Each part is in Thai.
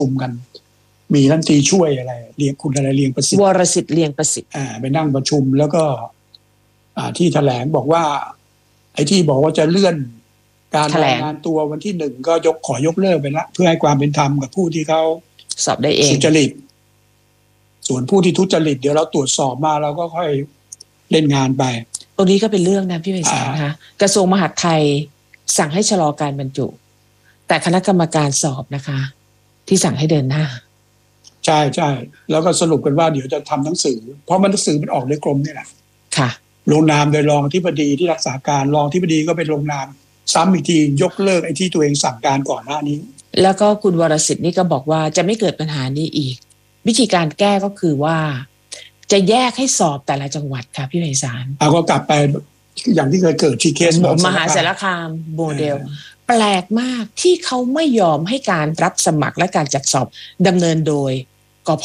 ชุมกันมีรัฐมนตรีช่วยอะไรเรียงคุณอะไรเรียงประสิทธิ์วรสิทธิ์เลียงประสิทธิ์ไปนั่งประชุมแล้วก็ที่แถลงบอกว่าไอ้ที่บอกว่าจะเลื่อนการรายงานตัววันที่1ก็ขอยกเลิกไปละเพื่อให้ความเป็นธรรมกับผู้ที่เขาสอบได้เองสุจริตส่วนผู้ที่ทุจริตเดี๋ยวเราตรวจสอบมาเราก็ค่อยเล่นงานไปตรงนี้ก็เป็นเรื่องนะพี่ไพศาลคะกระทรวงมหาดไทยสั่งให้ชะลอการบรรจุแต่คณะกรรมการสอบนะคะที่สั่งให้เดินหน้าใช่ใช่แล้วก็สรุปกันว่าเดี๋ยวจะทำหนังสือเพราะมันหนังสือมันออกในกรมนี่แหละค่ะลงนามโดยรองอธิบดีที่รักษาการรองอธิบดีก็เป็นลงนามซ้ำอีกทียกเลิกไอ้ที่ตัวเองสั่งการก่อนหน้านี้แล้วก็คุณวรสิทธิ์นี่ก็บอกว่าจะไม่เกิดปัญหานี้อีกวิธีการแก้ก็คือว่าจะแยกให้สอบแต่ละจังหวัดค่ะพี่ไพศาลก็กลับไปอย่างที่เคยเกิดที่เคสมหาสารคามโมเดลแปลกมากที่เขาไม่ยอมให้การรับสมัครและการจัดสอบดำเนินโดยกพ.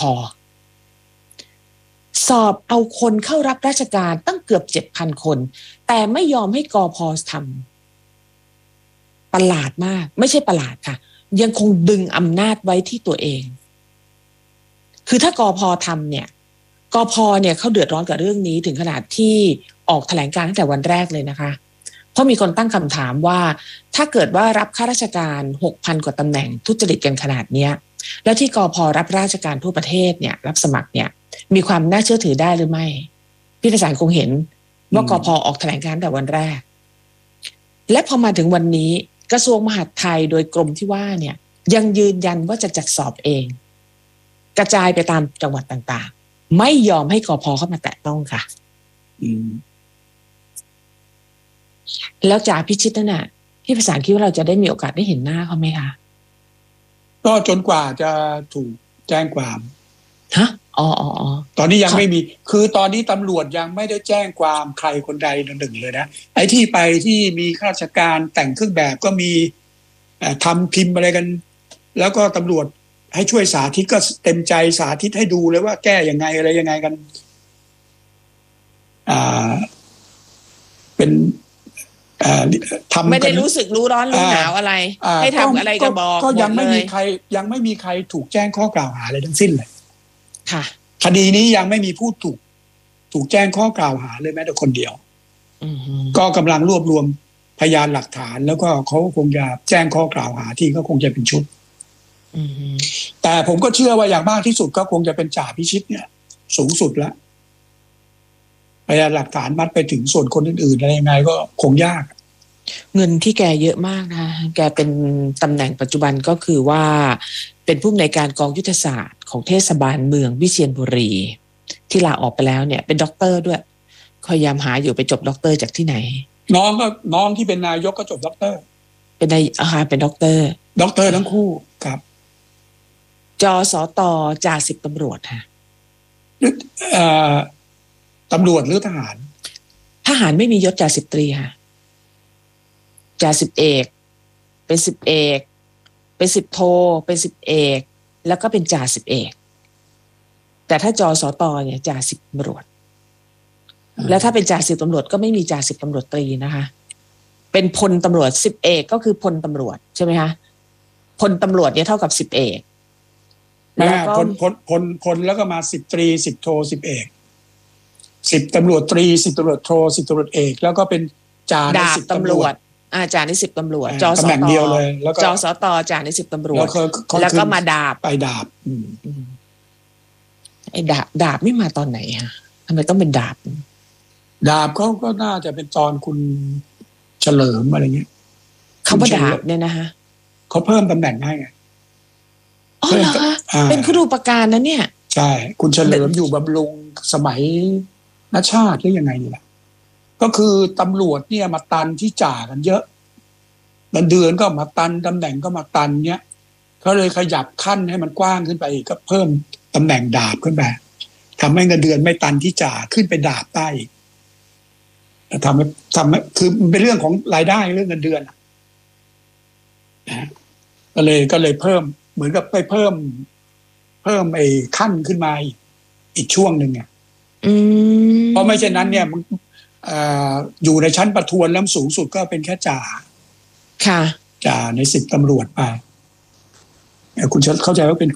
สอบเอาคนเข้ารับราชการตั้งเกือบ 7,000 คนแต่ไม่ยอมให้กพ.ทำประหลาดมากไม่ใช่ประหลาดค่ะยังคงดึงอำนาจไว้ที่ตัวเองคือถ้ากพ.ทำเนี่ยกพ.เนี่ยเขาเดือดร้อนกับเรื่องนี้ถึงขนาดที่ออกแถลงการณ์ตั้งแต่วันแรกเลยนะคะเพราะมีคนตั้งคำถามว่าถ้าเกิดว่ารับข้าราชการ 6,000 กว่าตำแหน่งทุจริตกันขนาดเนี้ยแล้วที่กพ.รับราชการทั่วประเทศเนี่ยรับสมัครเนี่ยมีความน่าเชื่อถือได้หรือไม่พี่ไพศาลคงเห็นว่ากพ.ออกแถลงการณ์แต่วันแรกและพอมาถึงวันนี้กระทรวงมหาดไทยโดยกรมที่ว่าเนี่ยยังยืนยันว่าจะจัดสอบเองกระจายไปตามจังหวัดต่างๆไม่ยอมให้กพ.เข้ามาแตะต้องค่ะแล้วจ่าพิชิตนั่นน่ะพี่ไพศาลคิดว่าเราจะได้มีโอกาสได้เห็นหน้าเขาไหมคะก็จนกว่าจะถูกแจ้งความฮะตอนนี้ยังไม่มีคือตอนนี้ตำรวจยังไม่ได้แจ้งความใครคนใดหนึ่งเลยนะไอ้ที่ไปที่มีข้าราชการแต่งเครื่องแบบก็มีทำพิมพ์อะไรกันแล้วก็ตำรวจให้ช่วยสาธิตก็เต็มใจสาธิตให้ดูเลยว่าแก้ยังไงอะไรยังไงกันเป็นทำไม่ได้รู้สึกรู้ร้อนรู้หนาวอะไรให้ทำอะไรก็บอกก็ยังไม่มีใครถูกแจ้งข้อกล่าวหาอะไรทั้งสิ้นเลยค่ะคดีนี้ยังไม่มีผู้ถูกแจ้งข้อกล่าวหาเลยแม้แต่คนเดียวก็กำลังรวบรวมพยานหลักฐานแล้วก็เขาคงจะแจ้งข้อกล่าวหาที่ก็คงจะเป็นชุดแต่ผมก็เชื่อว่าอย่างมากที่สุดก็คงจะเป็นจ่าพิชิตเนี่ยสูงสุดแล้วพยานหลักฐานมัดไปถึงส่วนคนอื่นๆอะไรยังไงก็คงยากเงินที่แกเยอะมากนะแกเป็นตำแหน่งปัจจุบันก็คือว่าเป็นผู้อำนวยการกองยุทธศาสตร์ของเทศบาลเมืองวิเชียรบุรีที่ลาออกไปแล้วเนี่ยเป็นด็อกเตอร์ด้วยพยายามหาอยู่ไปจบด็อกเตอร์จากที่ไหนน้องที่เป็นนายกก็จบด็อกเตอร์เป็นเป็นด็อกเตอร์ทั้งคู่ครับจสตจ่าสิบตำรวจค่ะตำรวจหรือทหารไม่มียศจ่าสิบตรีค่ะจ่าสิบเอกเป็นสิบเอกเป็นสิบโทเป็นสิบเอกแล้วก็เป็นจ่าสิบเอกแต่ถ้าจสตเนี่ยจ่าสิบตำรวจแล้วถ้าเป็นจ่าสิบตำรวจก็ไม่มีจ่าสิบตำรวจตรีนะคะเป็นพลตำรวจสิบเอกก็คือพลตำรวจใช่ไหมคะพลตำรวจเนี่ยเท่ากับสิบเอกแล้วก็พลแล้วก็มาสิบตรีสิบโทสิบเอกสิบตำรวจตรีสิบตำรวจโทสิบตำรวจเอกแล้วก็เป็นจ่าในสิบตำรวจจ่าใน10ตำรวจจสตเดียวเลยแล้วก็จสตจ่าใน10ตำรวจแล้วก็มาดาบไปดาบไอ้ดาบไม่มาตอนไหนฮะทำไมต้องเป็นดาบเขาก็น่าจะเป็นตอนคุณเฉลิมอะไรเงี้ยคำว่าดาบเนี่ยนะฮะเขาเพิ่มตำแหน่งให้ไงอ๋อเหรอคะเป็นคุณูปการนะเนี่ยใช่คุณเฉลิมอยู่บำรุงสมัยณชาติหรือยังไงนี่แหละก็คือตำรวจเนี่ยมาตันที่จ่ากันเยอะเงินเดือนก็มาตันตำแหน่งก็มาตันเนี้ยเขาเลยขยับขั้นให้มันกว้างขึ้นไปอีกก็เพิ่มตำแหน่งดาบขึ้นไปทำให้เงินเดือนไม่ตันที่จ่าขึ้นไปดาบได้อีกทำให้คือมันเป็นเรื่องของรายได้เรื่องเงินเดือนนะก็เลยเพิ่มเหมือนกับไปเพิ่มไอ้ขั้นขึ้นมาอีกช่วงหนึ่งเนี่ยเพราะไม่เช่นนั้นเนี่ยอยู่ในชั้นประทวนแล้วสูงสุดก็เป็นแค่จ่าค่ะจ่าใน10ตำรวจไปคุณจะเข้าใจว่าเป็น